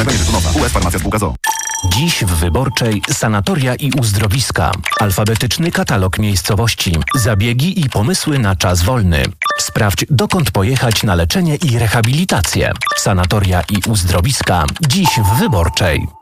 US Farmacja Spółka z o.o. Dziś w Wyborczej sanatoria i uzdrowiska. Alfabetyczny katalog miejscowości. Zabiegi i pomysły na czas wolny. Sprawdź, dokąd pojechać na leczenie i rehabilitację. Sanatoria i uzdrowiska. Dziś w Wyborczej.